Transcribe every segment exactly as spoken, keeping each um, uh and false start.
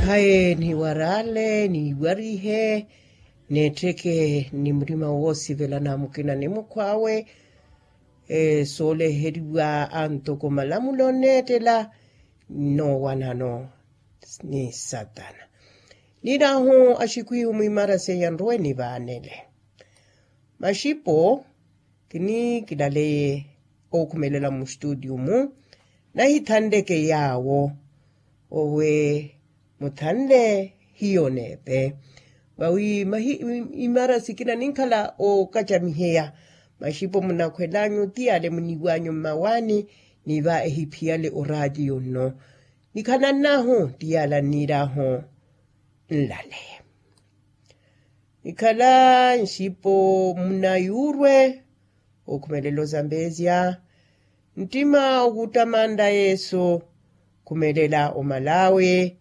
Nikae ni warale ni warihe neteke ni mrima wosi vela na mukina ni mukwawe e sole heriwa antoko malamulo netela no wanano ni satana nida ho ashikui umimara se yanroe ni vanele mashipo kini kidale okumelela mu studio mu na hitandeke yawo owe mutande hiyonebe bawi mahi imara sikina ninkala o kachamiheya mashipo munakwelanyo tiale muniwanyo mawani niva ehipiale o radio no nikana naho tiala niraho nlale nikala nshipo munayurwe okumelelo Zambezia ntima ukutamanda Yesu kumelela o Malawi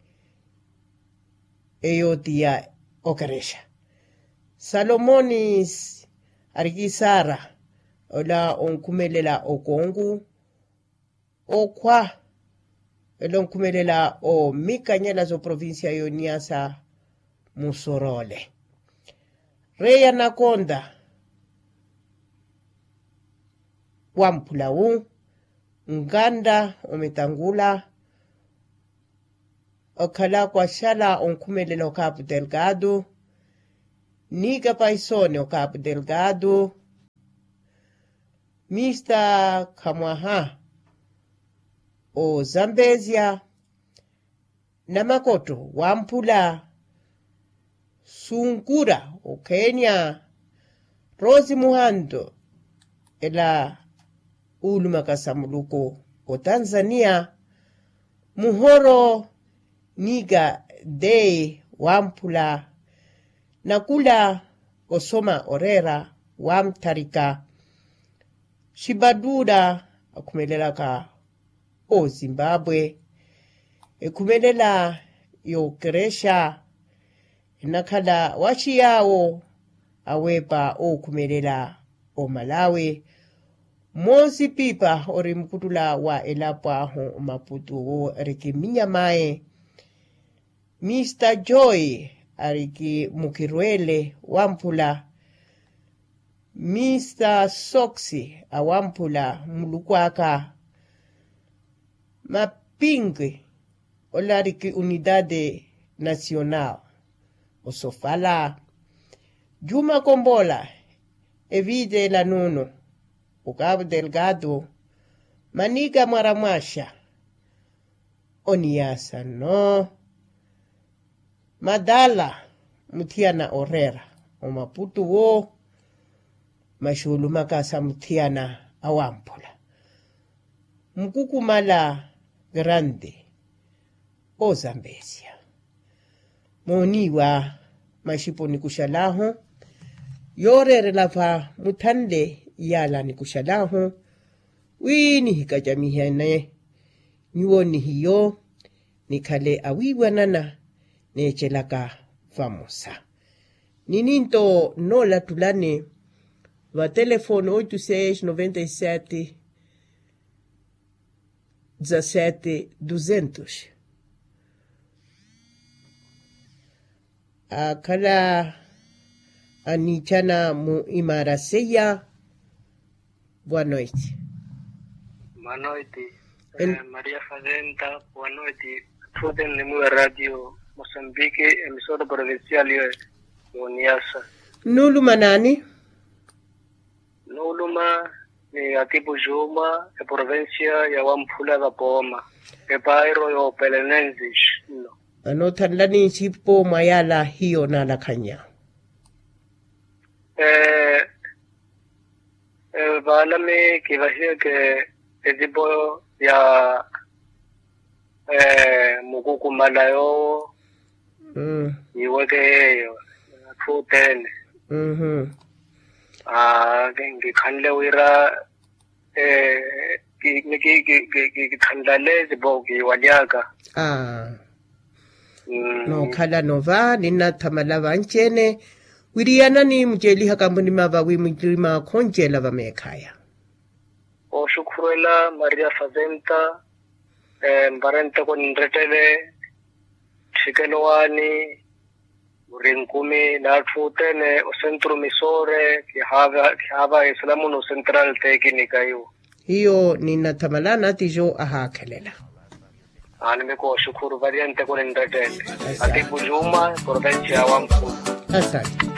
eyotia okaresha Salomonis arikisara ola onkumelela okongu okwa elo onkumelela o mikanyela zo provincia yoniasa musorole Reya Nakonda wampulawu nganda ometangula okala kwa shala onkumelela o Cabo Delgado Niga Paisone o Cabo Delgado mister Kamwaha o Zambezia Namakoto wampula Sungura o Kenya Rosi Muhando ela uluma kasamuluko o Tanzania Muhoro Niga Day wampula Nakula Osoma Orera wamtarika Shibadura akumelela ka o Zimbabwe ekumelela yo Keresha nakala wachi yawo awepa o kumelela o Malawi Mosi pipa ori mkutula wa elapa ho Maputo o riki minyamae mister Joy ariki mukirwele wampula mister Soxy awampula mulukwaka mapingwe olariki Unidade Nacional osofala Juma Kombola evide la nuno o Cabo Delgado Maniga Maramasha Oniasa no Madala Mutiana Orera o Maputo wo mashulu makasa Mutiana awampula Mkukumala Grande o Zambezia Moniwa mashipo nikushalahu yorere lava mutande yala nikushalahu wini hikajamihane nyuoni hiyo nikale awiwa nana nechelaka famosa nininto nola tulane va telefone oito seis noventa e sete dezessete duzentos akala anichana mu imaraseya boa noite. Boa noite. En... Eh, Maria Fazenda, boa noite. Tudo em Nemu Radio Moçambique, emissora provincial de Uniasa. Nuluma nani? Nuluma ni aqui Bujuma, a província ya Wampula da Poma, e bairro yo Pelenenses. No. Anotanlani sipo mayala hiyo na la kanya. Eh, eh, Valame que vaya que el tipo ya eh, Mukuku Malayo mm. Iwe que yo Futen Mhm. Ah, que kanle wira eh que que que que khandale zibo ki wanyaka Ah. No kala nova nina tamala vanchene wiriana ni mjeli hakambuni mava wi mjima konjela vamekhaya. O shukruela Maria Fazenda eh mbarente ko nretele Chikelowani, Rinkumi, Natfutene, o Centro Misore, Kihava, Kihava, Islamu no Central Tekinikayu. Hiyo ninatamalana tijo ahakelela. Animeko shukuru variante con entertainment. Ati Bujuma, provincia Wampu. Asante.